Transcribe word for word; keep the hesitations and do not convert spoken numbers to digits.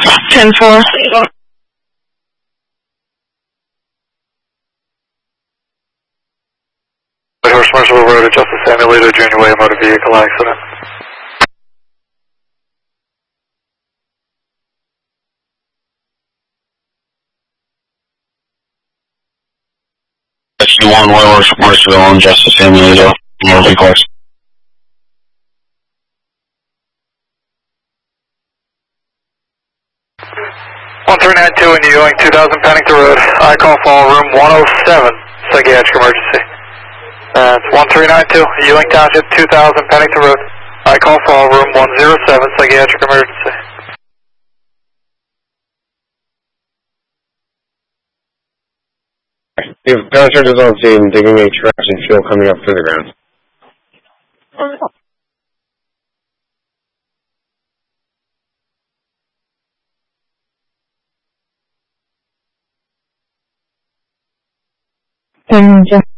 ten four. Horse Marshall Road at Justice Samuel Alito Junior Way, motor vehicle accident. S U one, White Horse Marshall on Justice Samuel Alito, motor vehicle accident. one three nine two in Ewing, two thousand Pennington Road. I call fall room one oh seven, psychiatric emergency. That's one three nine two, Ewing Township, two thousand Pennington Road. I call fall room one oh seven, psychiatric emergency. The contractors on scene digging a trash and fuel coming up through the ground. Ten